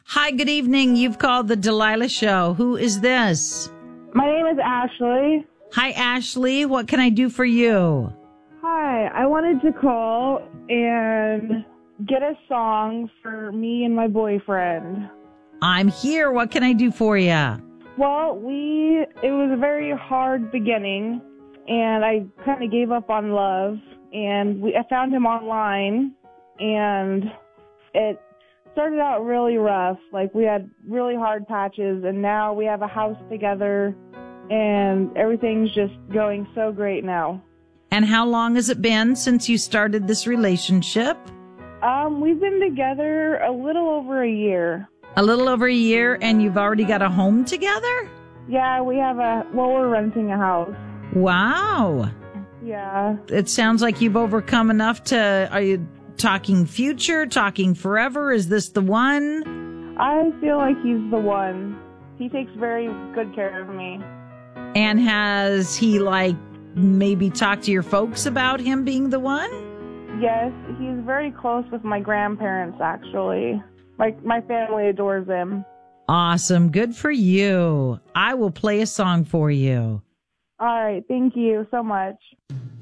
Hi, good evening. You've called the Delilah Show. Who is this? My name is Ashley. Hi, Ashley. What can I do for you? Hi, I wanted to call and get a song for me and my boyfriend. I'm here. What can I do for you? Well, it was a very hard beginning, and I kind of gave up on love, and I found him online, and it started out really rough. Like, we had really hard patches, and now we have a house together, and everything's just going so great now. And how long has it been since you started this relationship? We've been together a little over a year. A little over a year, and you've already got a home together? Yeah, we're renting a house. Wow. Yeah. It sounds like you've overcome enough are you talking future, talking forever? Is this the one? I feel like he's the one. He takes very good care of me. And has he, maybe talked to your folks about him being the one? Yes, he's very close with my grandparents, actually. My family adores him. Awesome. Good for you. I will play a song for you. All right. Thank you so much.